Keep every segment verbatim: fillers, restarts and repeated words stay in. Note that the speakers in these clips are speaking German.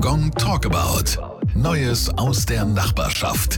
Gong Talkabout. Neues aus der Nachbarschaft.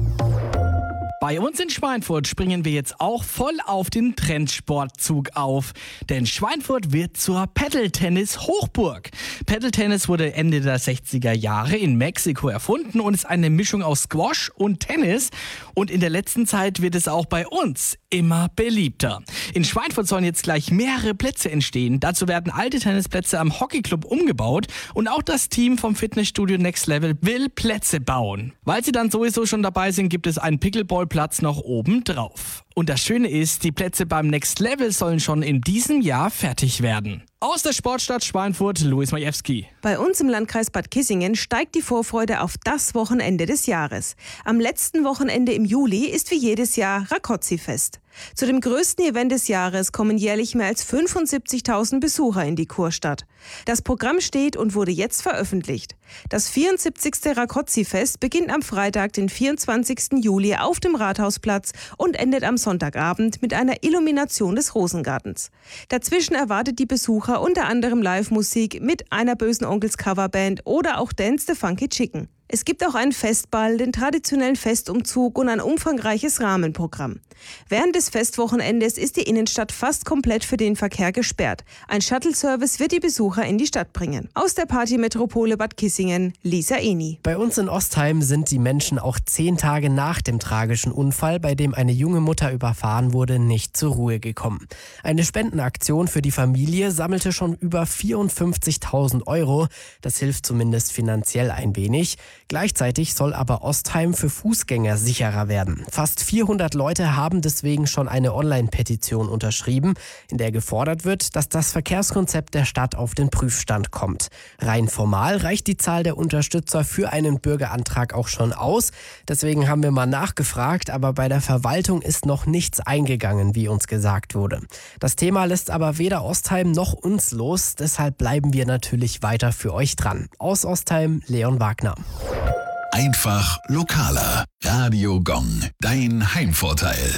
Bei uns in Schweinfurt springen wir jetzt auch voll auf den Trendsportzug auf. Denn Schweinfurt wird zur Paddle-Tennis-Hochburg. Paddle-Tennis wurde Ende der sechziger Jahre in Mexiko erfunden und ist eine Mischung aus Squash und Tennis. Und in der letzten Zeit wird es auch bei uns immer beliebter. In Schweinfurt sollen jetzt gleich mehrere Plätze entstehen. Dazu werden alte Tennisplätze am Hockeyclub umgebaut. Und auch das Team vom Fitnessstudio Next Level will Plätze bauen. Weil sie dann sowieso schon dabei sind, gibt es einen Pickleball-Platz noch oben drauf. Und das Schöne ist, die Plätze beim Next Level sollen schon in diesem Jahr fertig werden. Aus der Sportstadt Schweinfurt, Luis Majewski. Bei uns im Landkreis Bad Kissingen steigt die Vorfreude auf das Wochenende des Jahres. Am letzten Wochenende im Juli ist wie jedes Jahr Rákóczi-Fest. Zu dem größten Event des Jahres kommen jährlich mehr als fünfundsiebzigtausend Besucher in die Kurstadt. Das Programm steht und wurde jetzt veröffentlicht. Das vierundsiebzigste Rákóczi-Fest beginnt am Freitag, den vierundzwanzigsten Juli auf dem Rathausplatz und endet am Sonntagabend mit einer Illumination des Rosengartens. Dazwischen erwartet die Besucher unter anderem Live-Musik mit einer Böhsen Onkelz Coverband oder auch Dance the Funky Chicken. Es gibt auch einen Festball, den traditionellen Festumzug und ein umfangreiches Rahmenprogramm. Während des Festwochenendes ist die Innenstadt fast komplett für den Verkehr gesperrt. Ein Shuttle-Service wird die Besucher in die Stadt bringen. Aus der Partymetropole Bad Kissingen, Lisa Eni. Bei uns in Ostheim sind die Menschen auch zehn Tage nach dem tragischen Unfall, bei dem eine junge Mutter überfahren wurde, nicht zur Ruhe gekommen. Eine Spendenaktion für die Familie sammelte schon über vierundfünfzigtausend Euro. Das hilft zumindest finanziell ein wenig. Gleichzeitig soll aber Ostheim für Fußgänger sicherer werden. Fast vierhundert Leute haben deswegen schon eine Online-Petition unterschrieben, in der gefordert wird, dass das Verkehrskonzept der Stadt auf den Prüfstand kommt. Rein formal reicht die Zahl der Unterstützer für einen Bürgerantrag auch schon aus. Deswegen haben wir mal nachgefragt, aber bei der Verwaltung ist noch nichts eingegangen, wie uns gesagt wurde. Das Thema lässt aber weder Ostheim noch uns los, deshalb bleiben wir natürlich weiter für euch dran. Aus Ostheim, Leon Wagner. Einfach lokaler. Radio Gong, dein Heimvorteil.